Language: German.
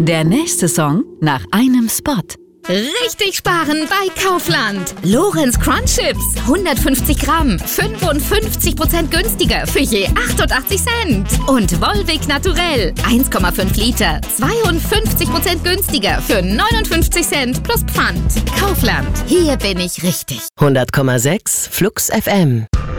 Der nächste Song nach einem Spot. Richtig sparen bei Kaufland. Lorenz Crunch Chips, 150 Gramm, 55% günstiger für je 88 Cent. Und Volvic Naturell, 1,5 Liter, 52% günstiger für 59 Cent plus Pfand. Kaufland, hier bin ich richtig. 100,6 Flux FM.